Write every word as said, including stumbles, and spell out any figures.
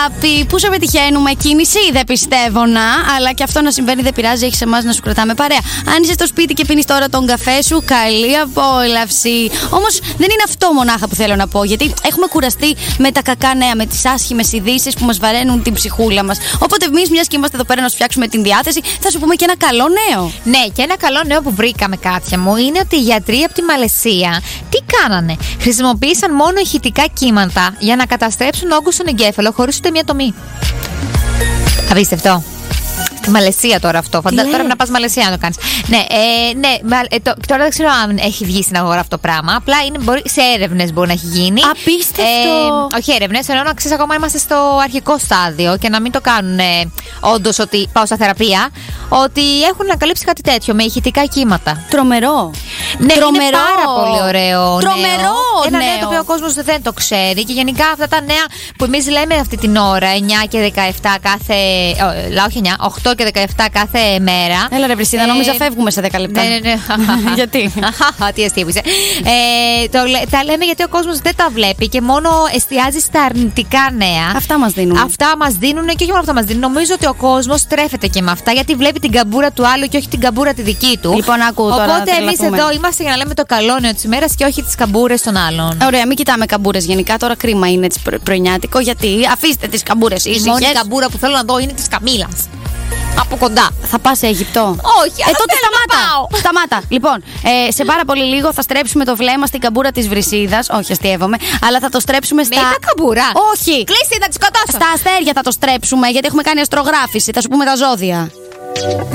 αγάπη. Πού σε πετυχαίνουμε, κίνηση δεν πιστεύω να. Αλλά και αυτό να συμβαίνει δεν πειράζει, έχεις εμάς να σου κρατάμε παρέα. Αν είσαι στο σπίτι και πίνεις τώρα τον καφέ σου, καλή απόλαυση. Όμως δεν είναι αυτό μονάχα που θέλω να πω, γιατί έχουμε κουραστεί με τα κακά νέα, με τις άσχημες ειδήσεις που μας βαραίνουν την ψυχούλα μας. Οπότε εμείς, μιας και είμαστε εδώ πέρα να σου φτιάξουμε την διάθεση, θα σου πούμε και ένα καλό νέο. Ναι, και ένα καλό νέο που βρήκαμε, Κάτια μου, είναι ότι οι γιατροί από τη Μαλαισία τι κάνανε. Χρησιμοποίησαν μόνο ηχητικά κύματα για να καταστρέψουν όγκους στον εγκέφαλο χωρίς ούτε μία τομή. Απίστευτο. Στη Μαλαισία τώρα αυτό. Φαντά, τώρα να πας Μαλαισία να το κάνεις. Ναι, ε, ναι ε, το, τώρα δεν ξέρω αν έχει βγει στην αγορά αυτό το πράγμα. Απλά είναι, μπορεί, σε έρευνες μπορεί να έχει γίνει. Απίστευτο. Ε, όχι έρευνες, ενώ να ξέρεις, ακόμα είμαστε στο αρχικό στάδιο και να μην το κάνουν ε, όντως ότι πάω στα θεραπεία. Ότι έχουν ανακαλύψει κάτι τέτοιο με ηχητικά κύματα. Τρομερό. Ναι, Τρομερό. είναι πάρα πολύ ωραίο. Τρομερό. Νέο. Ένα νέο. νέο το οποίο ο κόσμος δεν το ξέρει. Και γενικά αυτά τα νέα που εμείς λέμε αυτή την ώρα, εννιά και δεκαεπτά κάθε. Λάω, όχι εννιά, οκτώ και δεκαεπτά κάθε μέρα. Έλα ρε Βρυσίδα, ε, νόμιζα φεύγουμε σε δέκα λεπτά. Ναι, ναι, ναι. Γιατί? Τι αστείο είσαι. ε, το, τα λέμε γιατί ο κόσμος δεν τα βλέπει και μόνο εστιάζει στα αρνητικά νέα. Αυτά μας δίνουν. Αυτά μας δίνουν και όχι μόνο αυτά μας δίνουν. Νομίζω ότι ο κόσμος στρέφεται και με αυτά γιατί βλέπει την καμπούρα του άλλου και όχι την καμπούρα τη δική του. Λοιπόν, άκου τώρα. Οπότε εμείς εδώ είμαστε για να λέμε το καλό νέο της ημέρας και όχι τις καμπούρες των άλλων. Ωραία, μην κοιτάμε καμπούρες γενικά. Τώρα κρίμα είναι έτσι προ- πρωινιάτικο, γιατί αφήστε τις καμπούρες. Η μόνη καμπούρα που θέλω να δω είναι της Καμίλας. Από κοντά. Θα πας σε Αίγυπτο? Όχι, ε, τότε θέλω σταμάτα. να πάω. Σταμάτα. Λοιπόν, ε, σε πάρα πολύ λίγο θα στρέψουμε το βλέμμα στην καμπούρα της Βρυσίδας. Όχι, αστείευομαι. Αλλά θα το στρέψουμε στα. Με τα καμπούρα. Όχι. Κλείσει, θα τη σκοτώσω. Στα αστέρια θα το στρέψουμε, γιατί έχουμε κάνει αστρογράφηση. Θα σου πούμε τα ζώδια.